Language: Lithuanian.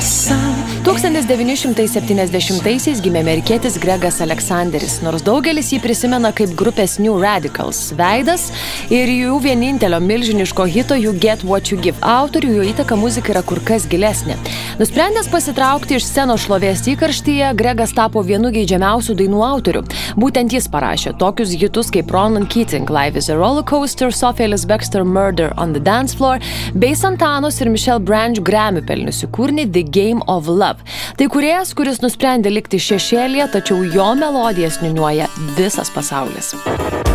1970-aisiais gimė amerikietis Gregas Alexanderis, nors daugelis jį prisimena kaip grupės New Radicals veidas ir jų vienintelio milžiniško hito You Get What You Give autorių, jo įtaka muzika yra kur kas gilesnė. Nusprendęs pasitraukti iš scenos šlovės įkarštyje, Gregas tapo vienu geidžiamiausių dainų autorių. Būtent jis parašė tokius hitus kaip Ronan Keating, Life is a Roller Coaster, Sophia Ellis Bextor, Murder on the Dance Floor, bei Santanos ir Michelle Branch Grammy pelniusi kūrinį The Game of Love. Tai kūrėjas, kuris nusprendė likti šešėlyje, tačiau jo melodijas niūniuoja visas pasaulis.